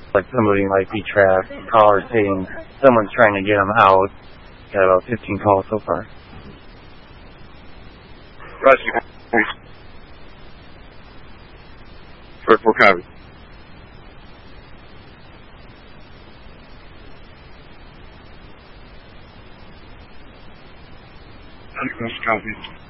like somebody might be trapped. Callers saying someone's trying to get them out. Got about 15 calls so far. Roger. For copy. Copy.